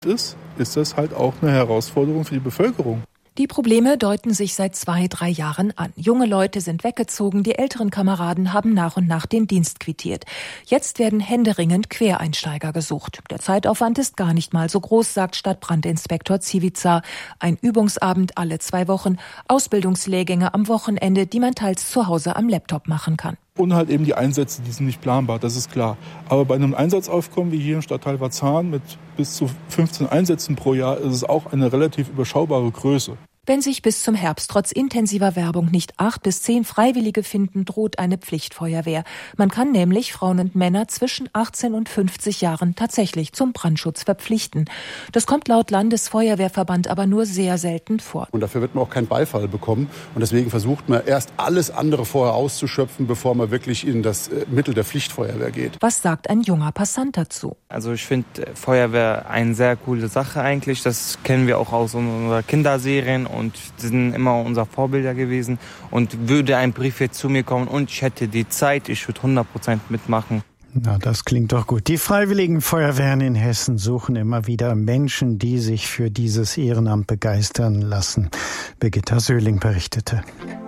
ist das halt auch eine Herausforderung für die Bevölkerung. Die Probleme deuten sich seit 2-3 Jahren an. Junge Leute sind weggezogen, die älteren Kameraden haben nach und nach den Dienst quittiert. Jetzt werden händeringend Quereinsteiger gesucht. Der Zeitaufwand ist gar nicht mal so groß, sagt Stadtbrandinspektor Civica. Ein Übungsabend alle 2 Wochen, Ausbildungslehrgänge am Wochenende, die man teils zu Hause am Laptop machen kann. Und halt eben die Einsätze, die sind nicht planbar, das ist klar. Aber bei einem Einsatzaufkommen wie hier im Stadtteil Varzahn mit bis zu 15 Einsätzen pro Jahr ist es auch eine relativ überschaubare Größe. Wenn sich bis zum Herbst trotz intensiver Werbung nicht 8 bis 10 Freiwillige finden, droht eine Pflichtfeuerwehr. Man kann nämlich Frauen und Männer zwischen 18 und 50 Jahren tatsächlich zum Brandschutz verpflichten. Das kommt laut Landesfeuerwehrverband aber nur sehr selten vor. Und dafür wird man auch keinen Beifall bekommen. Und deswegen versucht man erst alles andere vorher auszuschöpfen, bevor man wirklich in das Mittel der Pflichtfeuerwehr geht. Was sagt ein junger Passant dazu? Also ich finde Feuerwehr eine sehr coole Sache eigentlich. Das kennen wir auch aus unserer Kinderserien. Und sie sind immer unser Vorbilder gewesen. Und würde ein Brief jetzt zu mir kommen und ich hätte die Zeit, ich würde 100% mitmachen. Na, das klingt doch gut. Die Freiwilligen Feuerwehren in Hessen suchen immer wieder Menschen, die sich für dieses Ehrenamt begeistern lassen. Birgitta Söhling berichtete.